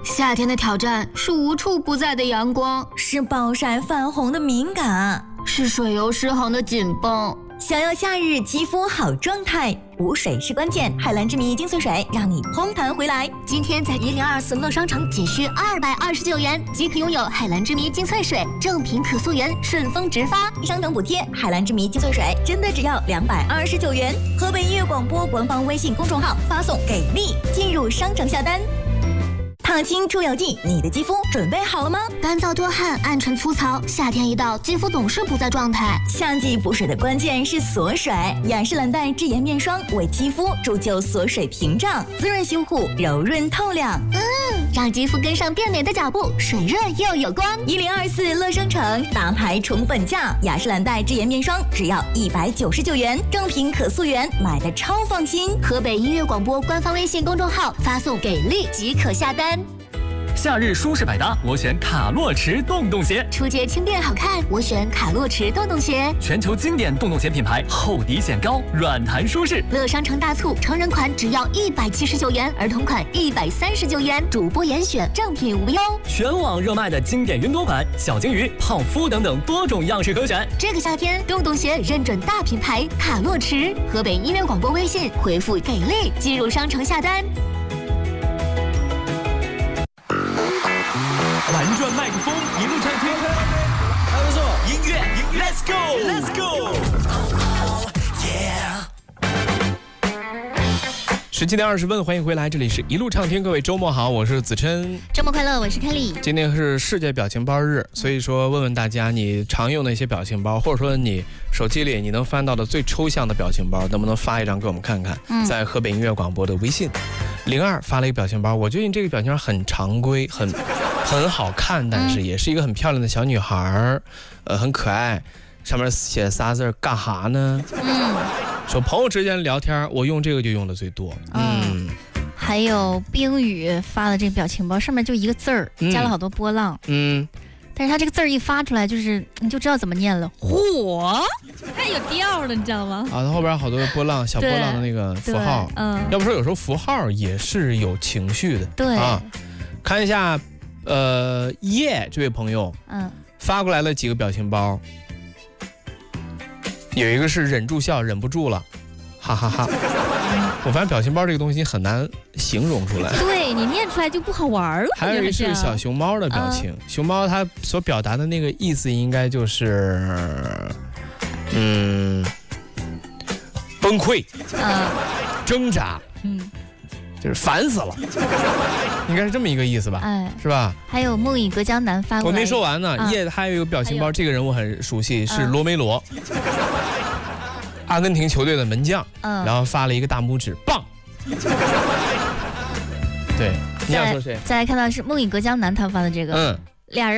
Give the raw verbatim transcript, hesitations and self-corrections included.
夏天的挑战是无处不在的阳光， 是暴晒泛红的敏感， 是水油失衡的紧绷。 想要夏日肌肤好状态，补水是关键。海蓝之谜精粹水让你嘭弹回来。 今天在一零二四乐商城仅需二百二十九元即可拥有海蓝之谜精粹水，正品可溯源，顺丰直发， 商城补贴。海蓝之谜精粹水真的只要两百二十九元。河北音乐广播官方微信公众号发送给力，进入商城下单。烫青出油剂，你的肌肤准备好了吗？ 干燥多汗，暗沉粗糙，夏天一到，肌肤总是不在状态。 夏季补水的关键是锁水，雅诗兰黛智妍面霜为肌肤铸就锁水屏障，滋润修护，柔润透亮。 嗯，让肌肤跟上变美的脚步，水润又有光。 一零二四乐商城大牌宠本价，雅诗兰黛智妍面霜只要一百九十九元，正品可溯源，买的超放心。 河北音乐广播官方微信公众号发送给力即可下单。 夏日舒适百搭，我选卡洛驰洞洞鞋。 出街轻便好看，我选卡洛驰洞洞鞋。 全球经典洞洞鞋品牌，厚底显高，软弹舒适。 乐商城大促，成人款只要一百七十九元，儿童款一百三十九元，主播严选，正品无忧。 全网热卖的经典云朵款、小金鱼、泡芙等等多种样式可选。 这个夏天，洞洞鞋认准大品牌卡洛驰。河北音乐广播微信回复给力，进入商城下单。 玩转麦克风，一路畅听。 还不错， 音乐，Let's go，Let's go。 十七点二十分，欢迎回来，这里是一路畅听，各位周末好，我是子琛。 周末快乐，我是凯莉。 今天是世界表情包日，所以说问问大家，你常用的一些表情包，或者说你手机里你能翻到的最抽象的表情包，能不能发一张给我们看看？嗯、在河北音乐广播的微信零二发了一个表情包，我觉得这个表情包很常规，很很好看，但是也是一个很漂亮的小女孩，呃，很可爱，上面写仨字干哈呢？嗯。说朋友之间聊天，我用这个就用的最多。嗯， 还有冰雨发的这个表情包，上面就一个字儿，加了好多波浪。嗯，但是他这个字儿一发出来，就是你就知道怎么念了，火，太有调了，你知道吗？ 啊，它后边好多波浪，小波浪的那个符号。嗯，要不说有时候符号也是有情绪的。 对啊， 看一下，呃，叶这位朋友，嗯，发过来了几个表情包。有一个是忍住笑，忍不住了，哈哈哈哈。我发现表情包这个东西很难形容出来， 对你念出来就不好玩了。 还有一个是小熊猫的表情，嗯、熊猫它所表达的那个意思应该就是，嗯，崩溃，嗯，挣扎，嗯，就是烦死了，应该是这么一个意思吧？哎，是吧？ 还有梦以隔江南发过来， 我没说完呢。叶、啊、还有一个表情包，这个人我很熟悉，是罗梅罗。阿根廷球队的门将，嗯，然后发了一个大拇指，棒。对，你要说谁？ 再来看到是梦以隔江南他发的这个，嗯，俩人。